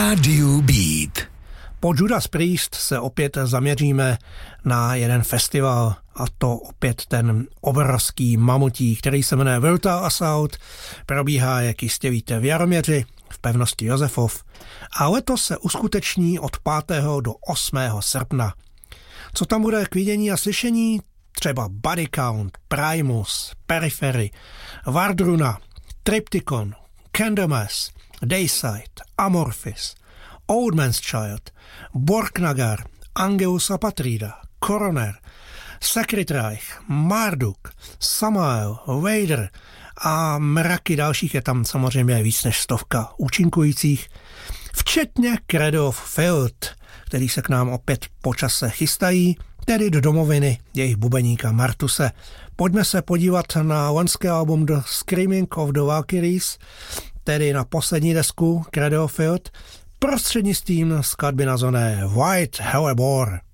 Radio Beat. Po Judas Priest se opět zaměříme na jeden festival, a to opět ten obrovský mamutí, který se jmenuje Brutal Assault, probíhá, jak jistě víte, v Jaroměři, v pevnosti Josefov, a letos se uskuteční od 5. do 8. srpna. Co tam bude k vidění a slyšení? Třeba Body Count, Primus, Periphery, Wardruna, Triptychon, Candlemass, Dayside, Amorphis, Old Man's Child, Borknagar, Angelus Apatrida, Coroner, Sacred-Reich, Marduk, Samael, Vader a mraky dalších, je tam samozřejmě víc než 100 účinkujících, včetně Cradle of Filth, který se k nám opět po čase chystají, tedy do domoviny jejich bubeníka Martuse. Pojďme se podívat na loňské album The Screaming of the Valkyries, tedy na poslední desku Cradle of Filth, prostřednictvím skladby nazvané White Hellebore.